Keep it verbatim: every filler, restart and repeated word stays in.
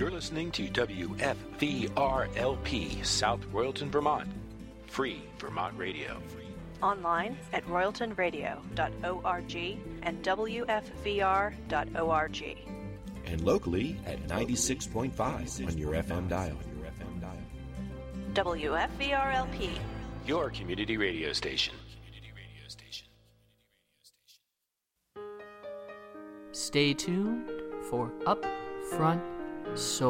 You're listening to W F V R L P, South Royalton, Vermont. Free Vermont Radio. Online at royalton radio dot org and w f v r dot org. And locally at ninety-six point five on your F M dial. W F V R L P, your community radio station. Stay tuned for Up Front Soul.